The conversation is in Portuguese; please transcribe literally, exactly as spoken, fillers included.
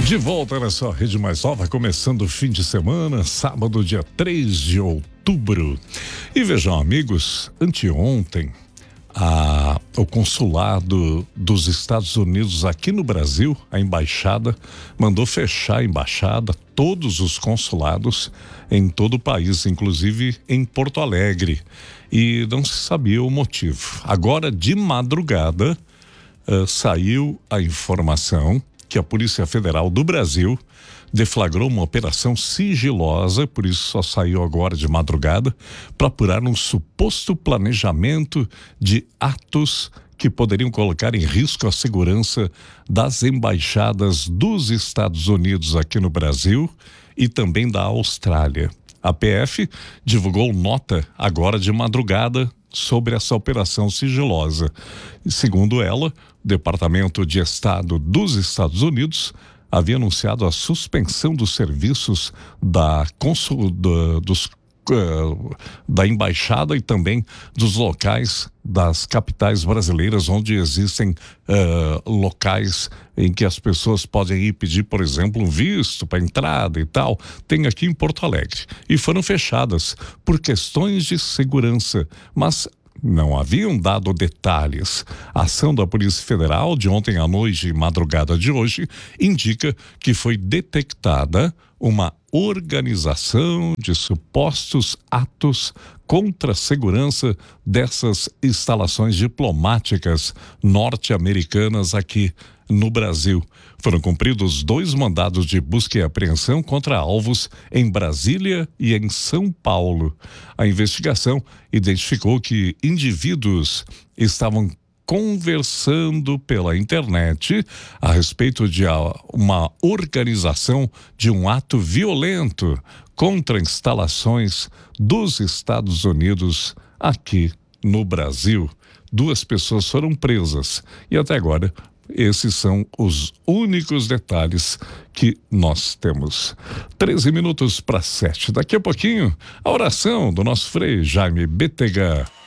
De volta na sua rede mais nova, começando o fim de semana, sábado, dia três de outubro. E vejam, amigos, anteontem, a, o consulado dos Estados Unidos aqui no Brasil, a embaixada, mandou fechar a embaixada, todos os consulados em todo o país, inclusive em Porto Alegre. E não se sabia o motivo. Agora, de madrugada, uh, saiu a informação que a Polícia Federal do Brasil deflagrou uma operação sigilosa, por isso só saiu agora de madrugada, para apurar um suposto planejamento de atos que poderiam colocar em risco a segurança das embaixadas dos Estados Unidos aqui no Brasil e também da Austrália. A P F divulgou nota agora de madrugada sobre essa operação sigilosa. E, segundo ela, o Departamento de Estado dos Estados Unidos havia anunciado a suspensão dos serviços da, consul, da, dos, uh, da embaixada e também dos locais das capitais brasileiras, onde existem uh, locais em que as pessoas podem ir pedir, por exemplo, um visto para entrada e tal. Tem aqui em Porto Alegre. E foram fechadas por questões de segurança, mas não haviam dado detalhes. A ação da Polícia Federal de ontem à noite e madrugada de hoje indica que foi detectada uma organização de supostos atos contra a segurança dessas instalações diplomáticas norte-americanas aqui no Brasil. Foram cumpridos dois mandados de busca e apreensão contra alvos em Brasília e em São Paulo. A investigação identificou que indivíduos estavam conversando pela internet a respeito de uma organização de um ato violento contra instalações dos Estados Unidos aqui no Brasil. Duas pessoas foram presas e até agora esses são os únicos detalhes que nós temos. treze minutos para sete. Daqui a pouquinho, a oração do nosso Frei Jaime Betega.